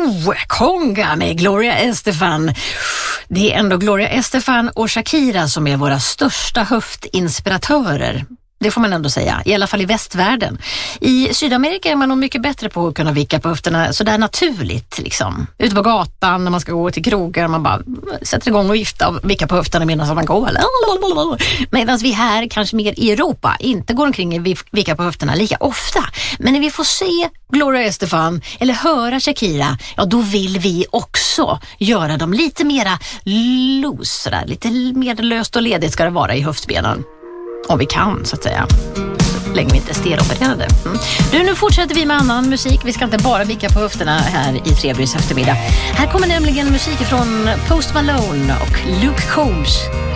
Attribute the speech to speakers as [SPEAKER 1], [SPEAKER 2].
[SPEAKER 1] Conga med Gloria Estefan. Det är ändå Gloria Estefan och Shakira som är våra största höftinspiratörer. Det får man ändå säga, i alla fall i västvärlden. I Sydamerika är man nog mycket bättre på att kunna vicka på höfterna sådär naturligt liksom. Ute på gatan när man ska gå till krogar, man bara sätter igång och gifta och vicka på höfterna medan man går. Medan vi här, kanske mer i Europa, inte går omkring och vickar på höfterna lika ofta. Men när vi får se Gloria Estefan eller höra Shakira, ja då vill vi också göra dem lite mera loose, sådär. Lite mer löst och ledigt ska det vara i höftbenen. Om vi kan, så att säga. Så länge vi inte är steropererade. Nu fortsätter vi med annan musik. Vi ska inte bara vicka på höfterna här i Trevligs eftermiddag. Här kommer nämligen musik från Post Malone och Luke Combs.